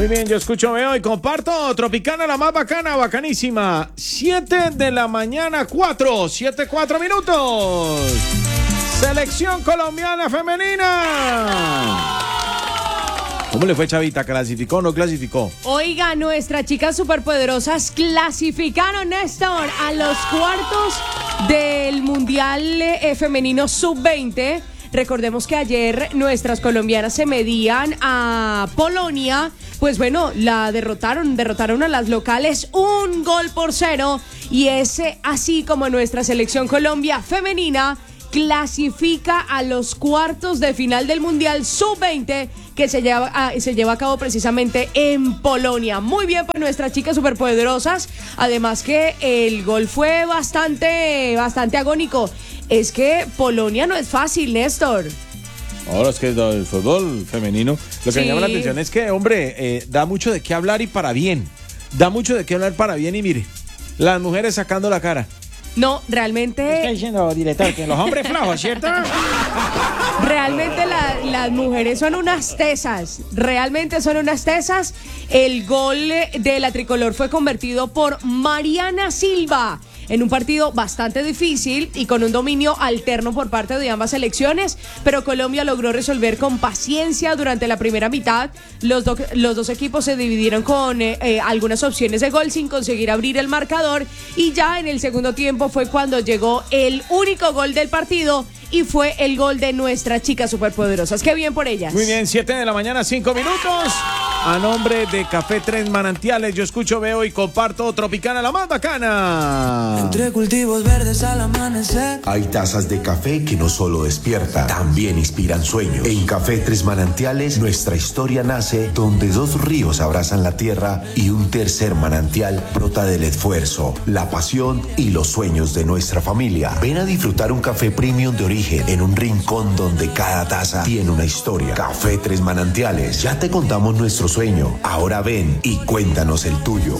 Muy bien, yo escucho, veo y comparto. Tropicana, la más bacana, bacanísima. 7 de la mañana, 4 minutos. Selección colombiana femenina. ¿Cómo le fue, Chavita? ¿Clasificó o no clasificó? Oiga, nuestras chicas superpoderosas clasificaron, Néstor, a los cuartos del Mundial Femenino Sub-20. Recordemos que ayer nuestras colombianas se medían a Polonia. Pues bueno, la derrotaron a las locales 1-0. Y ese, así como nuestra selección Colombia femenina, clasifica a los cuartos de final del Mundial Sub-20 que se lleva a cabo precisamente en Polonia. Muy bien por nuestras chicas superpoderosas. Además que el gol fue bastante agónico. Es que Polonia no es fácil, Néstor. Ahora es que el fútbol femenino, lo que me llama la atención es que, hombre, da mucho de qué hablar y para bien. Da mucho de qué hablar para bien y mire, las mujeres sacando la cara. No, realmente... Está diciendo, director, que los hombres flojos, ¿cierto? Realmente las mujeres son unas tesas. Realmente son unas tesas. El gol de la tricolor fue convertido por Mariana Silva en un partido bastante difícil y con un dominio alterno por parte de ambas selecciones, pero Colombia logró resolver con paciencia durante la primera mitad. Los dos equipos se dividieron con algunas opciones de gol sin conseguir abrir el marcador, y ya en el segundo tiempo fue cuando llegó el único gol del partido y fue el gol de nuestras chicas superpoderosas. ¡Qué bien por ellas! Muy bien, 7 de la mañana, 5 minutos. A nombre de Café Tres Manantiales, yo escucho, veo y comparto Tropicana, la más bacana. Entre cultivos verdes al amanecer. Hay tazas de café que no solo despiertan, también inspiran sueños. En Café Tres Manantiales, nuestra historia nace donde dos ríos abrazan la tierra y un tercer manantial brota del esfuerzo, la pasión y los sueños de nuestra familia. Ven a disfrutar un café premium de origen en un rincón donde cada taza tiene una historia. Café Tres Manantiales, ya te contamos nuestro sueño. Ahora ven y cuéntanos el tuyo.